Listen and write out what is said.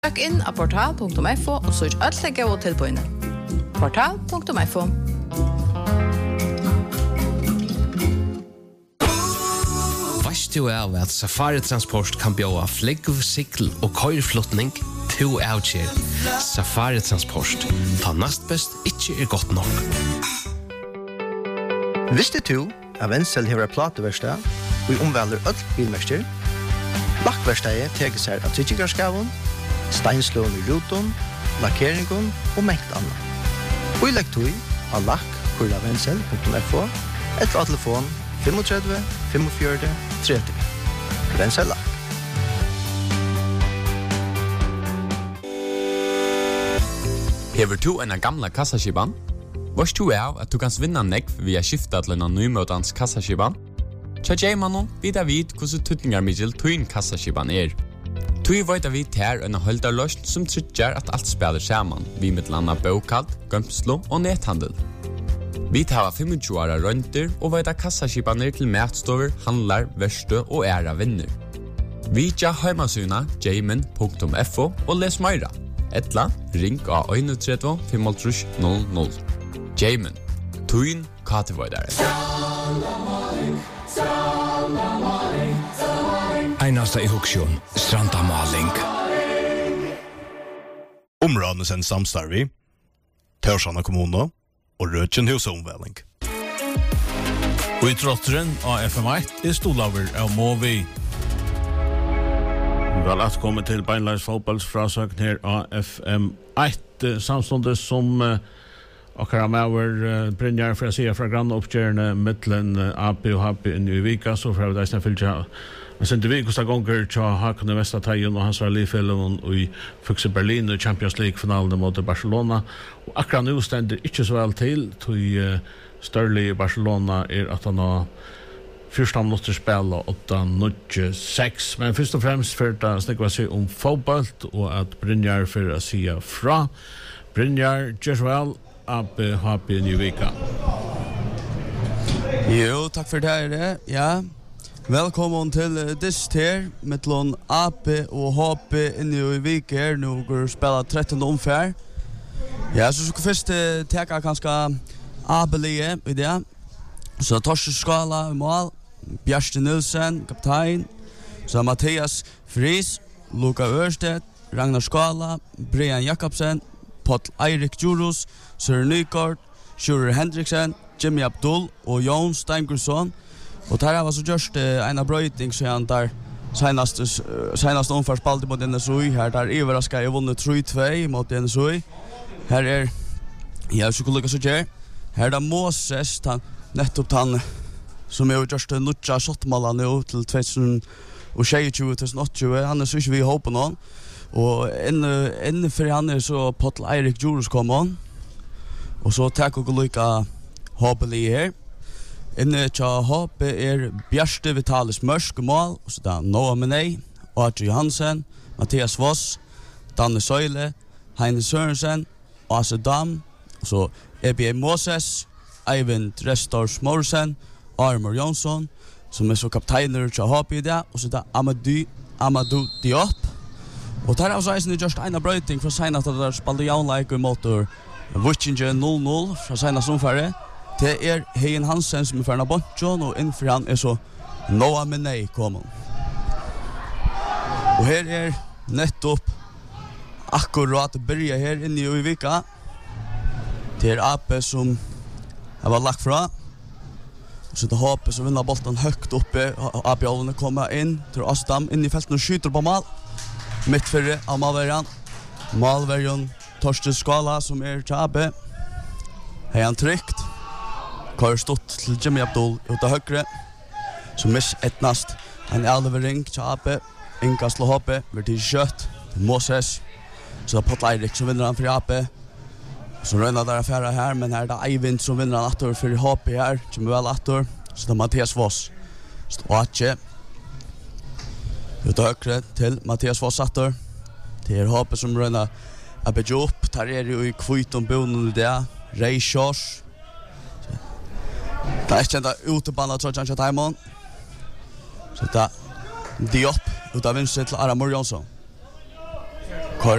Søk inn av portal.fo og søk alt det gode tilbøyene. Portal.fo. Vast du av at Safari Transport kan bjóa flegg, sikl og køyrflutning to avgjør. Safari Transport. Ta nast best ikke godt nok. Visste du at Wenzel har plateverkstad og omvelder øll bilmester? Lakkverkstedet teker seg av tryggikarskaven, steinslån i ruton, lakkeringen og mengt annet. Og i lekktøy av lakk.wenzel.fo eller av telefon 35 45 30. Wenzel Lakk. Hever du en gamla kassaskiban? Vars du av at du kan vinna nekv via skifta til en nymøtans kassaskiban? Tja Jaimanon vidar vid hvordan tutningar middel tuin kassaskiban Tui veit vi ter en holdarløst som tryggjar at alt spiller saman, vi med landa bokald, gømslo og nethandel. Vi tar 25 åra rønter og veit kassaskibaner til matstover, handlar, verste og æra vinner. Vi tja heimasuna jaimin.fo og les meira. Etla, ring av 31 55 00. Jaimin, tuin katevoidare. Einasta i Huksjon, Strandamaling. Områdene send samstarvi, Tørsana kommune og Rødjen husomvelling. Og i trotteren av FM1 stolaver av Movi. Vel at komme til Beinleis fotballsfrasøkn her av FM1, samståndet som akkurat med Brynjar for å si fra grann oppgjørende mittlen AP og HP i Vika, så fra det er fyllt jeg sendte vi kosta gonger til Hakone Vestateien og hans var livfellen i Fuxe Berlin og Champions League-finalen mot Barcelona. Og akkurat nå stender ikke så vel til størlig i Barcelona at han har 14 minutter spill og 8-6. Men først og fremst for å snakke seg om fotball og at Brynjar for å si fra. Brynjar, gjør så vel, AP i Nyvika. Jo, takk for det, ja. Velkommen til dist her, mittlån AP og HP inne i Vik her, nå går spela 13. omfær. Ja, så skal først teka kanskje AP-lige i det. Så Torsten Skala i mål, Bjarste Nilsen, kaptein, så Mathias Friis, Luka Ørstedt, Ragnar Skala, Brian Jakobsen, Paul Eirik Djurus, Søren Nykort, Sjurur Hendriksen, Jimmy Abdul og Jon Steingursson. Og der var så just en brøyting så han der senast omfør spalte mot NSUI. Her der Ivaraska jeg vunnet 3-2 mot NSUI. Her ja, så kunne lykke så kjær. Her der Moses, nettopp han som just nutja sottmåla nå til 2022-2028. Han så ikke vi håper noen. Og innenfor han så Paul Eirik Djurus kom han. Og så takk og lykke håpelig her. Inne tja HP Bjarste Vitalis Mørsk mål, og så da Noah Menei, Audrey Johansen, Mathias Voss, Danne Søyle, Heine Sørensen, Ase Dam, og så EBA Moses, Eivind Restors Morsen, Armor Jonsson, som så kapteiner tja HP i det, og så da Amadou Diop. Og der så eisen just en brøyting fra senast at der spalte jaunleik i motor Vuchinge 0-0 fra senast omfære. Det Hein Hansen som ferna Bonjon og innfor han så Noah Menei kommet. Og her nettopp akkurat byrja her inne i Vika. Det AP som jeg var lagt fra. Så det HP som vinner bolten høgt oppe. AP-ålene kommer inn til Asdam inn i felten og skyter på mål. Midtfyrre av Malverjan. Malverjan Torsten Skala som til AP. Hei han trygt. Kvar stått til Jimmy Abdul ut av høyre. Så miss etnast en alvering til AP. Inga slå HP. Vi til kjøtt til Moses. Så det Paul Eirik som vinner han for AP. Så røyner der affæra her. Men her det Eivind som vinner han atter for HP her. Kommer vel atter. Så det Mathias Voss. Så det Ache. Ut av høyre til Mathias Voss atter. Det HP som røyner Abbe opp. Der jo i kvitt bonen i det. Ray Shores. Det kjent utebanna Trojan Chaimon. Så det Diop ut av vinst til Aramor Jonsson.